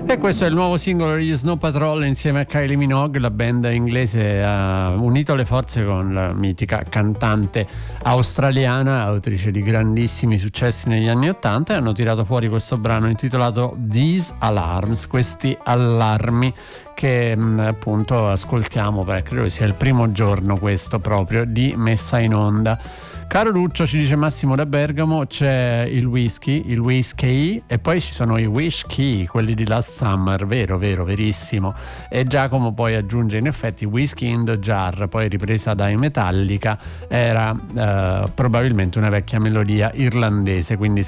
E questo è il nuovo singolo degli Snow Patrol insieme a Kylie Minogue. La band inglese ha unito le forze con la mitica cantante australiana, autrice di grandissimi successi negli anni '80, e hanno tirato fuori questo brano intitolato These Alarms, questi allarmi, che appunto ascoltiamo, perché credo sia il primo giorno questo proprio di messa in onda. Caro Lucio, ci dice Massimo da Bergamo, c'è il whisky e poi ci sono i whisky, quelli di Last Summer, verissimo. E Giacomo poi aggiunge, in effetti Whiskey in the Jar, poi ripresa dai Metallica, era probabilmente una vecchia melodia irlandese, quindi